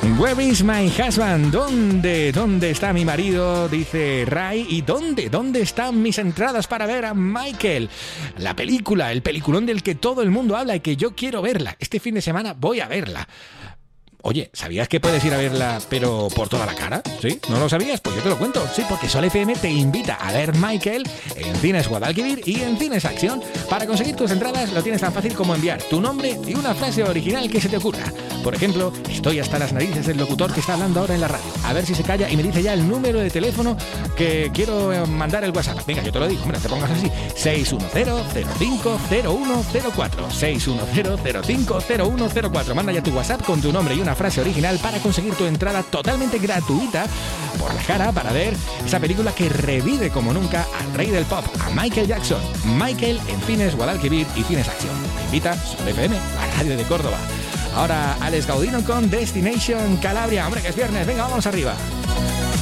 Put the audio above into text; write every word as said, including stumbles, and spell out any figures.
Where is my husband? ¿Dónde? ¿Dónde está mi marido? Dice Ray. ¿Y dónde? ¿Dónde están mis entradas para ver a Michael? La película, el peliculón del que todo el mundo habla y que yo quiero verla. Este fin de semana voy a verla. Oye, ¿sabías que puedes ir a verla, pero por toda la cara? ¿Sí? ¿No lo sabías? Pues yo te lo cuento. Sí, porque Sol F M te invita a ver Michael en Cines Guadalquivir y en Cines Acción. Para conseguir tus entradas lo tienes tan fácil como enviar tu nombre y una frase original que se te ocurra. Por ejemplo, estoy hasta las narices del locutor que está hablando ahora en la radio. A ver si se calla y me dice ya el número de teléfono que quiero mandar el WhatsApp. Venga, yo te lo digo. Hombre, te pongas así. seis uno cero, cero cinco, cero uno cero cuatro. seis uno cero, cero cinco, cero uno cero cuatro. Manda ya tu WhatsApp con tu nombre y una frase original para conseguir tu entrada totalmente gratuita por la cara para ver esa película que revive como nunca al rey del pop, a Michael Jackson. Michael en Cines Guadalquivir y Cines Acción. Te invita Sol F M, la radio de Córdoba. Ahora Alex Gaudino con Destination Calabria. Hombre, que es viernes. Venga, vamos arriba.